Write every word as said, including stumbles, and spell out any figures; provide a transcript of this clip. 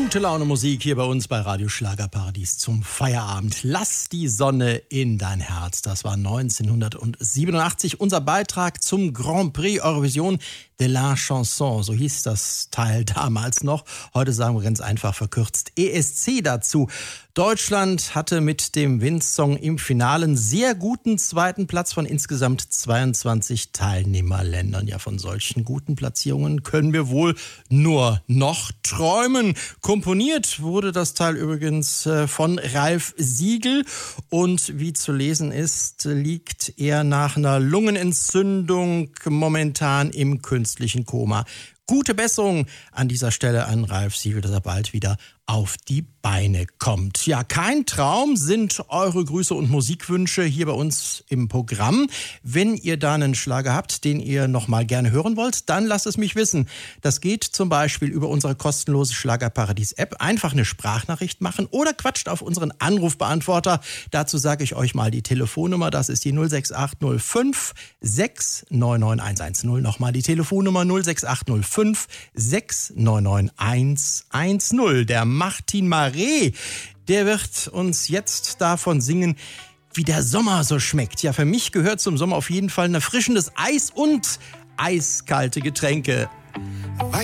Gute Laune Musik hier bei uns bei Radio Schlagerparadies zum Feierabend. Lass die Sonne in dein Herz. Das war neunzehnhundertsiebenundachtzig unser Beitrag zum Grand Prix Eurovision de la Chanson. So hieß das Teil damals noch. Heute sagen wir ganz einfach verkürzt E S C dazu. Deutschland hatte mit dem Windsong im Finale einen sehr guten zweiten Platz von insgesamt zweiundzwanzig Teilnehmerländern. Ja, von solchen guten Platzierungen können wir wohl nur noch träumen. Komponiert wurde das Teil übrigens von Ralf Siegel und wie zu lesen ist, liegt er nach einer Lungenentzündung momentan im künstlichen Koma. Gute Besserung an dieser Stelle an Ralf Siegel, dass er bald wieder auf die Beine kommt. Ja, kein Traum sind eure Grüße und Musikwünsche hier bei uns im Programm. Wenn ihr da einen Schlager habt, den ihr noch mal gerne hören wollt, dann lasst es mich wissen. Das geht zum Beispiel über unsere kostenlose Schlagerparadies-App. Einfach eine Sprachnachricht machen oder quatscht auf unseren Anrufbeantworter. Dazu sage ich euch mal die Telefonnummer. Das ist die null sechs acht null fünf sechs neun neun eins eins null. Nochmal die Telefonnummer null sechs acht null fünf sechs neun neun eins eins null. Der Martin Mare, der wird uns jetzt davon singen, wie der Sommer so schmeckt. Ja, für mich gehört zum Sommer auf jeden Fall ein erfrischendes Eis und eiskalte Getränke.